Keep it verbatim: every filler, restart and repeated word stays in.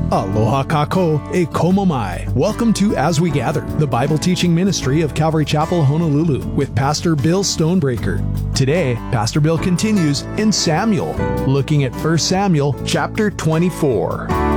Aloha kako e komo mai. Welcome to As We Gather, the Bible teaching ministry of Calvary Chapel, Honolulu, with Pastor Bill Stonebreaker. Today, Pastor Bill continues in Samuel, looking at First Samuel chapter twenty-four.